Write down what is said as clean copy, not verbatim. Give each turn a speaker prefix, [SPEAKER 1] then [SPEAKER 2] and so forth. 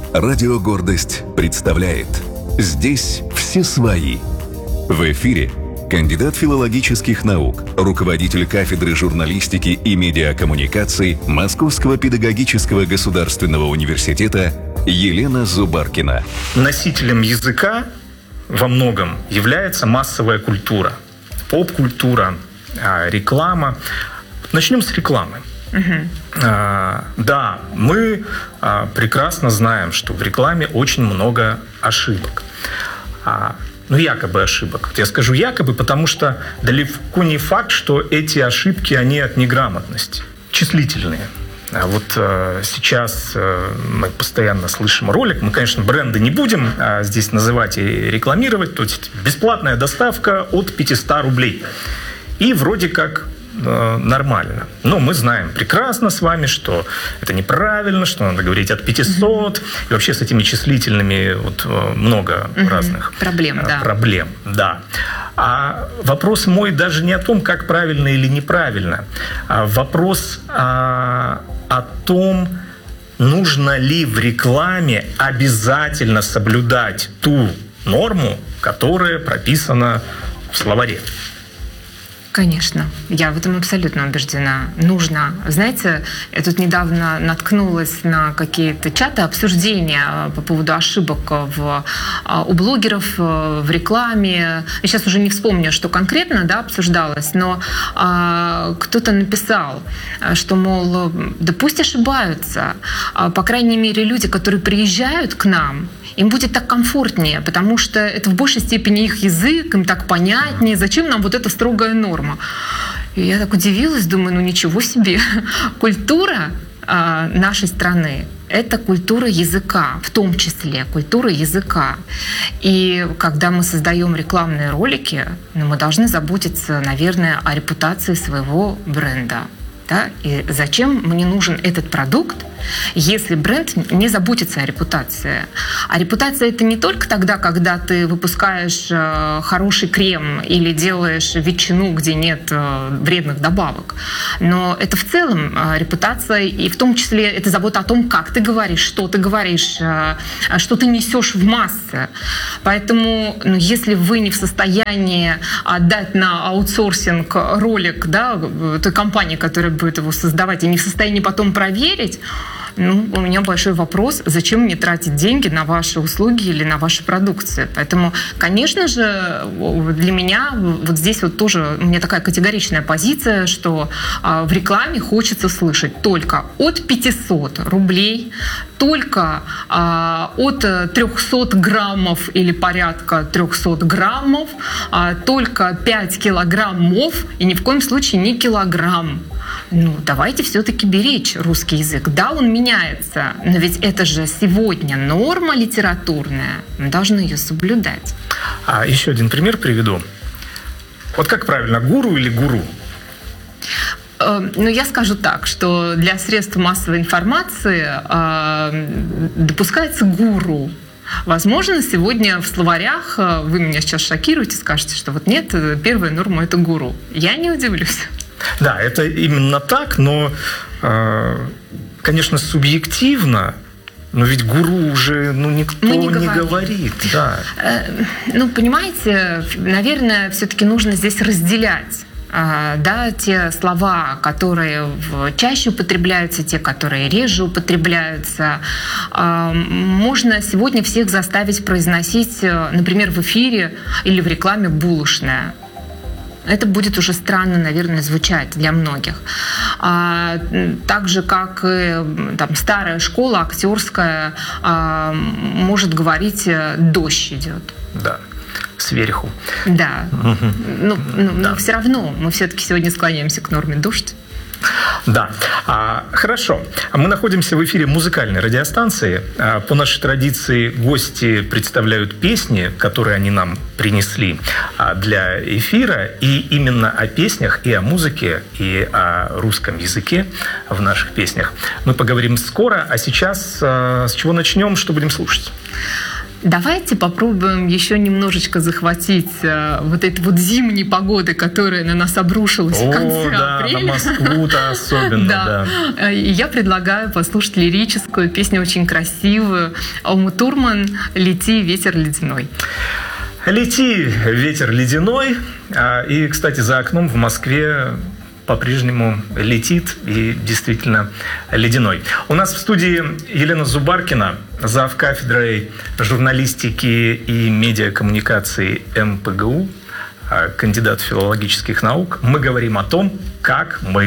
[SPEAKER 1] Радио «Гордость» представляет «Здесь все свои». В эфире кандидат филологических наук, руководитель кафедры журналистики и медиакоммуникаций Московского педагогического государственного университета Елена Зубаркина.
[SPEAKER 2] Носителем языка во многом является массовая культура, поп-культура, реклама. Начнем с рекламы. Да, мы прекрасно знаем, что в рекламе очень много ошибок. Якобы ошибок. Я скажу якобы, потому что далеко не факт, что эти ошибки, они от неграмотности. Числительные. Сейчас мы постоянно слышим ролик. Мы, конечно, бренды не будем здесь называть и рекламировать. То есть бесплатная доставка от 500 рублей. И вроде как нормально. Но мы знаем прекрасно с вами, что это неправильно, что надо говорить от 500. И вообще с этими числительными много разных проблем. Да. А вопрос мой даже не о том, как правильно или неправильно. А вопрос о том, нужно ли в рекламе обязательно соблюдать ту норму, которая прописана в словаре.
[SPEAKER 3] Конечно, я в этом абсолютно убеждена. Нужно. Знаете, я тут недавно наткнулась на какие-то чаты обсуждения по поводу ошибок у блогеров в рекламе. Я сейчас уже не вспомню, что конкретно обсуждалось, но кто-то написал, что, мол, да пусть ошибаются. По крайней мере, люди, которые приезжают к нам, им будет так комфортнее, потому что это в большей степени их язык, им так понятнее. Зачем нам эта строгая норма? И я так удивилась, думаю, ничего себе. Культура нашей страны — это культура языка, в том числе культура языка. И когда мы создаем рекламные ролики, мы должны заботиться, наверное, о репутации своего бренда. Да? И зачем мне нужен этот продукт, если бренд не заботится о репутации? А репутация — это не только тогда, когда ты выпускаешь хороший крем или делаешь ветчину, где нет вредных добавок. Но это в целом репутация, и в том числе это забота о том, как ты говоришь, что ты несешь в массы. Поэтому, если вы не в состоянии отдать на аутсорсинг ролик той компании, которая будет его создавать, и не в состоянии потом проверить, у меня большой вопрос, зачем мне тратить деньги на ваши услуги или на вашу продукцию. Поэтому, конечно же, для меня здесь тоже у меня такая категоричная позиция, что в рекламе хочется слышать только от 500 рублей, только от 300 граммов или порядка 300 граммов, только 5 килограммов и ни в коем случае не килограмм. Давайте все-таки беречь русский язык. Да, он меняется, но ведь это же сегодня норма литературная. Мы должны ее соблюдать.
[SPEAKER 2] Еще один пример приведу. Как правильно, гуру или гуру?
[SPEAKER 3] Я скажу так, что для средств массовой информации допускается гуру. Возможно, сегодня в словарях вы меня сейчас шокируете, скажете, что нет, первая норма — это гуру. Я не удивлюсь.
[SPEAKER 2] Да, это именно так, но, конечно, субъективно, но ведь гуру уже никто не говорит. Да.
[SPEAKER 3] Понимаете, наверное, все-таки нужно здесь разделять. Те слова, которые чаще употребляются, те, которые реже употребляются. Можно сегодня всех заставить произносить, например, в эфире или в рекламе «булочная». Это будет уже странно, наверное, звучать для многих. Так же, как и старая школа актерская может говорить «дождь идет».
[SPEAKER 2] Да, сверху.
[SPEAKER 3] Да. Но все равно мы все-таки сегодня склоняемся к норме «дождь».
[SPEAKER 2] Да. Хорошо. Мы находимся в эфире музыкальной радиостанции. По нашей традиции гости представляют песни, которые они нам принесли для эфира. И именно о песнях и о музыке, и о русском языке в наших песнях мы поговорим скоро. А сейчас с чего начнем, что будем слушать?
[SPEAKER 3] Давайте попробуем еще немножечко захватить вот этой вот зимней погоды, которая на нас обрушилась в конце апреля.
[SPEAKER 2] На Москву-то особенно,
[SPEAKER 3] да. И я предлагаю послушать лирическую песню, очень красивую. Уму Турман «Лети, ветер ледяной».
[SPEAKER 2] Лети, ветер ледяной. И, кстати, за окном в Москве по-прежнему летит и действительно ледяной. У нас в студии Елена Зубаркина, зав. Кафедрой журналистики и медиакоммуникации МПГУ, кандидат филологических наук. Мы говорим о том, как мы